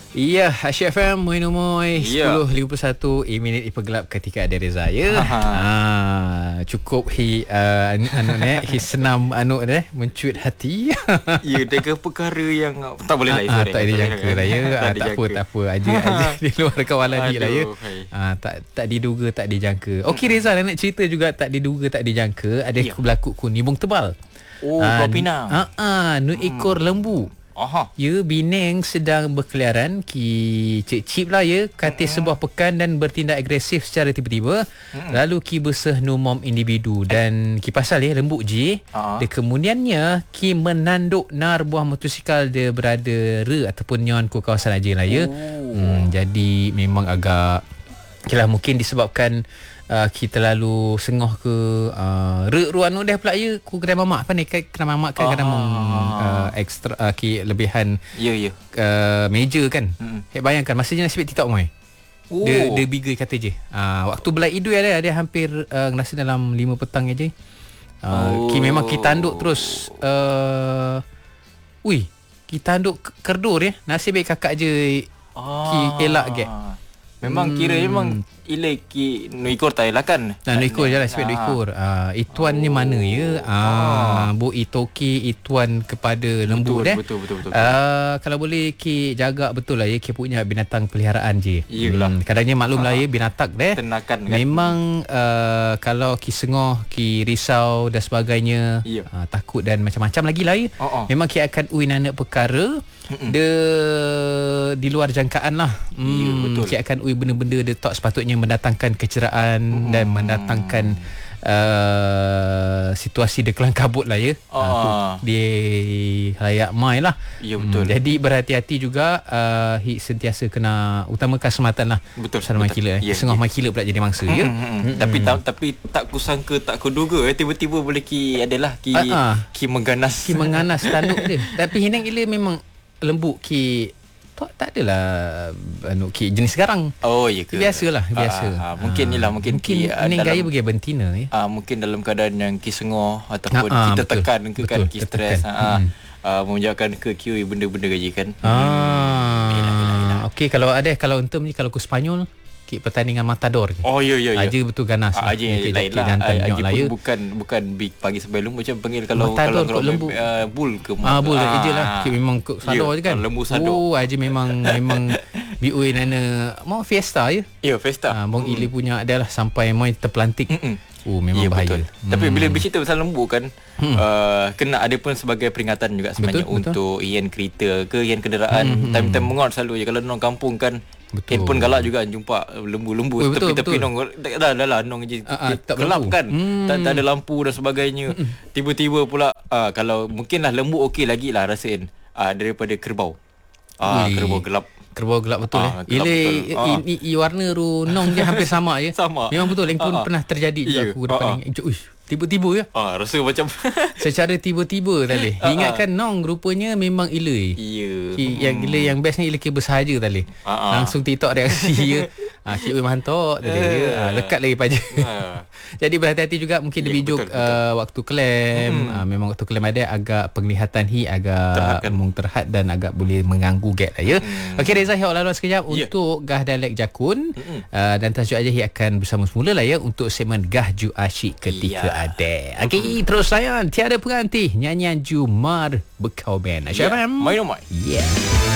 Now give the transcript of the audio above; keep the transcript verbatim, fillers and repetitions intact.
Ya, Asyik F M Moin Umoy Ya. sepuluh lima puluh satu E minit dipergelap ketika ada Reza ya. Ha, cukup hi uh, anu ne hi senam anu ne mencuit hati. Ya, dengan perkara yang tak boleh lah. Ah, tak dijangka lah ya. Ah, tak apa tak apa aja aja di luar kawalan ni lah ya. Ah, tak tak diduga tak dijangka. Okey Reza, nak cerita juga tak diduga tak dijangka ada Ya. berlaku kunibung tebal. Oh, Ah, Pulau Pinang. Ah, ah, nu ekor lembu. Aha. Ya, bineng sedang berkeliaran ki Cik Cip lah ya kata mm-hmm. sebuah pekan dan bertindak agresif secara tiba-tiba. Mm-hmm. Lalu ki berseh numom individu dan ki pasal ya lembut je. Uh-huh. Dan kemudiannya ki menanduk nar buah motosikal dia berada re ataupun nyon ku kawasan aja lah ya. Oh. Hmm, jadi memang agak kira mungkin disebabkan Uh, kita lalu sengoh ke uh, re ruan dah pula ya ku kedai mamak apa ni kedai mamak kan kadang uh, ekstra uh, ki lebihan ya ya uh, meja kan. Hmm. Hek bayangkan masa je nasib TikTok mai. Oh. Dia dia bigger kata je. Uh, waktu belai idul ada ada hampir uh, rasa dalam lima petang aja. Uh, oh. Ki memang kita tanduk terus uh, ui kita tanduk kerdur ya. Nasib baik kakak je ah. Ki elak ke. Memang hmm. kira memang ilaki no ikor tai lah kan. Nah, no ikor jelah sebab no ikor. Ah, ituan ni mana ya? Ah, bu itoki ituan kepada lembu dah. Betul betul betul. Ah, kalau boleh ki jaga betul lah ya ki punya binatang peliharaan je. Iyalah. Hmm, kadangnya maklum lah ya binatang deh. Tenakan kan. Memang uh, kalau ki sengoh, ki risau dan sebagainya, ya. uh, takut dan macam-macam lagi lah ya. Oh, oh. Memang ki akan ui nana perkara de di luar jangkaan lah. Hmm, ya, betul. Ki akan ui benda-benda dia tak sepatutnya mendatangkan kecederaan hmm. dan mendatangkan uh, situasi dia kelang kabut lah ya. Oh. Uh, di layak mai lah. Ya betul. Hmm, jadi berhati-hati juga uh, sentiasa kena utamakan keselamatan lah. Betul. Pasal mai kila. Ya, Sengah ya. Mai kila pula jadi mangsa hmm, ya. Hmm, hmm, hmm. Tapi ta- tapi tak kusangka tak kuduga eh tiba-tiba boleh ki adalah ki uh-huh. ki mengganas. Ki mengganas tanduk dia. Tapi hinang gila memang lembut ki tak tak adalah anu ki jenis garang. Oh ya ke. Biasalah, biasa. Ah, ah, mungkin ni lah mungkin, mungkin ki ini gaya bagi betina ya. Ah, mungkin dalam keadaan yang ki sengoh ataupun ah, kita betul, tekan ke kan betul, ki stres ah hmm. ah, menyebabkan ke ki benda-benda gaji kan. Ah. Okey, kalau ada kalau untuk ni kalau ku Spanyol ki pertandingan Matador. Oh ya ya ya. Aja betul ganas. Ah, aja lain lah. Aja lah, pun ya. bukan bukan big pagi sampai lembu macam panggil kalau Matador kalau lembu uh, bull ke. Ah bull ah, je lah. Ki memang sador je kan. Lembu sador. Oh, aja memang memang B O nana mau fiesta ya. Ya, fiesta. Ah, bong mm. Ili punya adalah sampai mai terpelantik. Mm-mm. Oh, memang ya, bahaya. Betul. Hmm. Tapi bila bercerita pasal lembu kan, hmm. uh, kena ada pun sebagai peringatan juga sebenarnya betul, untuk betul. Ian kereta ke ian kenderaan. Hmm. Time-time mengot selalu je kalau nong kampung kan. Betul. Handphone galak juga jumpa lembu-lembu oh, tepi-tepi nong dah dah lah nong je uh, uh, gelap kan. Hmm. Tak, tak ada lampu dan sebagainya. Hmm. Tiba-tiba pula uh, kalau mungkinlah lembu okey lagi lah rasain uh, daripada kerbau. Ah uh, kerbau gelap. Kerbau gelap betul ah, eh. Ile ini i warna ru nong dia hampir sama ya. Sama. Memang betul yang pun ah, pernah terjadi juga yeah. aku depan ni. Uish, tiba-tiba ya. Ah rasa macam secara tiba-tiba tadi. Ingatkan nong rupanya memang ile. Ya. Yeah. Yang ile yang best ni ile ke bersahaja tadi. Ah, langsung TikTok reaksi ya. Ah cik memang hantok tadi ya. Ah, lekat lagi paja. Ah. Jadi berhati-hati juga mungkin yeah, dibijuk betul, betul. Uh, waktu klaim. Hmm. Uh, memang waktu klaim ada agak penglihatan hi agak mung terhad dan agak boleh mengganggu gap lah ya. Hmm. Okey Reza, hi laluan sekejap yeah. untuk Gah Dialek Jakun. Hmm. Uh, dan tajuk aja hi akan bersama semula lah ya untuk segmen Gah Ju Asyik ketika yeah. ada. Okey, terus layan tiada pengganti nyanyian Jumar Bekau Band. Asyik yeah. Main main. Yeah.